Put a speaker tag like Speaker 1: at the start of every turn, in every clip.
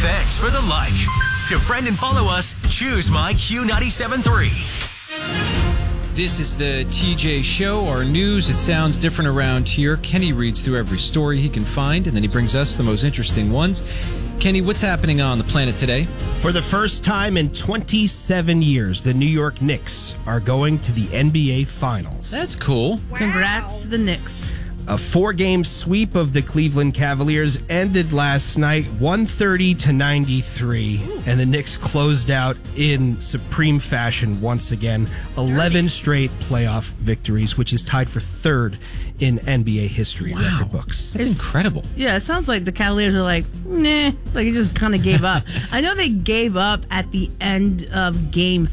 Speaker 1: Thanks for the like. To friend and follow us, choose My Q97.3.
Speaker 2: This is the TJ Show, our news. It sounds different around here. Kenny reads through every story he can find, and then he brings us the most interesting ones. Kenny, what's happening on the planet today?
Speaker 3: For the first time in 27 years, the New York Knicks are going to the NBA Finals.
Speaker 2: That's cool.
Speaker 4: Congrats to the Knicks.
Speaker 3: A 4-game sweep of the Cleveland Cavaliers ended last night, 130-93, and the Knicks closed out in supreme fashion once again. 11 straight playoff victories, which is tied for third in NBA history record books.
Speaker 2: That's incredible.
Speaker 4: Yeah, it sounds like the Cavaliers are like, nah, like it just kind of gave up. I know they gave up at the end of Game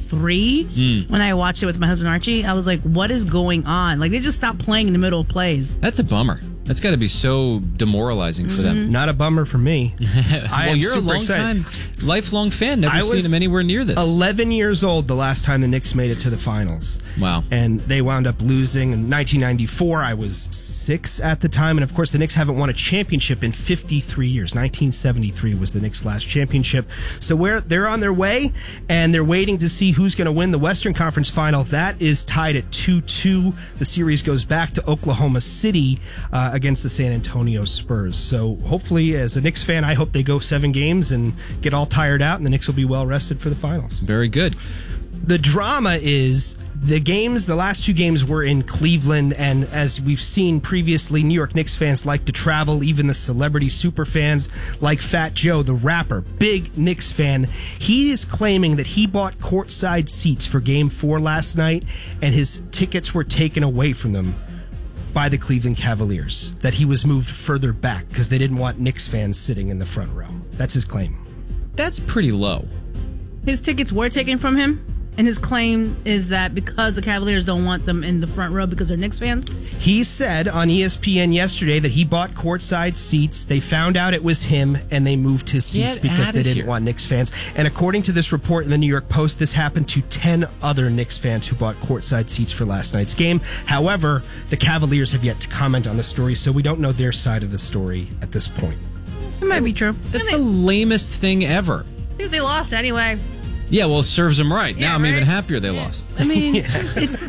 Speaker 4: 3 when I watched it with my husband Archie. I was like, what is going on? Like, they just stopped playing in the middle of plays.
Speaker 2: That's a bummer. That's got to be so demoralizing for them.
Speaker 3: Not a bummer for me.
Speaker 2: Well, you're a long-time, lifelong fan. Never seen him anywhere near this.
Speaker 3: 11 years old the last time the Knicks made it to the finals.
Speaker 2: Wow.
Speaker 3: And they wound up losing. In 1994, I was 6 at the time. And, of course, the Knicks haven't won a championship in 53 years. 1973 was the Knicks' last championship. So they're on their way, and they're waiting to see who's going to win the Western Conference Final. That is tied at 2-2. The series goes back to Oklahoma City against the San Antonio Spurs. So hopefully, as a Knicks fan, I hope they go 7 games and get all tired out, and the Knicks will be well rested for the finals.
Speaker 2: Very good.
Speaker 3: The drama is the last 2 games were in Cleveland, and as we've seen previously, New York Knicks fans like to travel, even the celebrity super fans like Fat Joe, the rapper, big Knicks fan. He is claiming that he bought courtside seats for Game 4 last night, and his tickets were taken away from them by the Cleveland Cavaliers, that he was moved further back because they didn't want Knicks fans sitting in the front row. That's his claim.
Speaker 2: That's pretty low.
Speaker 4: His tickets were taken from him, and his claim is that because the Cavaliers don't want them in the front row because they're Knicks fans.
Speaker 3: He said on ESPN yesterday that he bought courtside seats. They found out it was him, and they moved his seats because they didn't want Knicks fans. And according to this report in the New York Post, this happened to 10 other Knicks fans who bought courtside seats for last night's game. However, the Cavaliers have yet to comment on the story, so we don't know their side of the story at this point.
Speaker 4: It might be true.
Speaker 2: That's the lamest thing ever.
Speaker 4: They lost anyway.
Speaker 2: Yeah, well, it serves them right.
Speaker 4: Yeah,
Speaker 2: now I'm
Speaker 4: right?
Speaker 2: even happier they lost.
Speaker 4: I mean, it's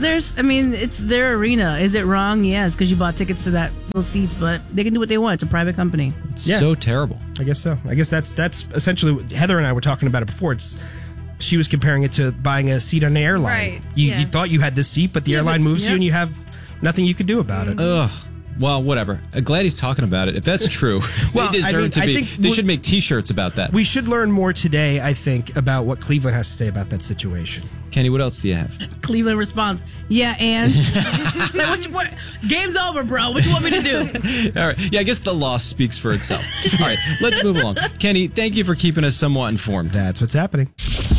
Speaker 4: their arena. Is it wrong? Yes, because you bought tickets to those seats, but they can do what they want. It's a private company.
Speaker 2: It's so terrible.
Speaker 3: I guess so. I guess that's essentially what Heather and I were talking about it before. She was comparing it to buying a seat on an airline.
Speaker 4: Right.
Speaker 3: You thought you had this seat, but the airline moves you, and you have nothing you could do about it.
Speaker 2: Ugh. Well, whatever. I'm glad he's talking about it. If that's true,
Speaker 3: Well,
Speaker 2: they deserve to be.
Speaker 3: think
Speaker 2: They should make T-shirts about that.
Speaker 3: We should learn more today, I think, about what Cleveland has to say about that situation.
Speaker 2: Kenny, what else do you have?
Speaker 4: Cleveland responds, yeah, and? what? Game's over, bro. What do you want me to do?
Speaker 2: All right. Yeah, I guess the loss speaks for itself. All right, let's move along. Kenny, thank you for keeping us somewhat informed.
Speaker 3: That's what's happening.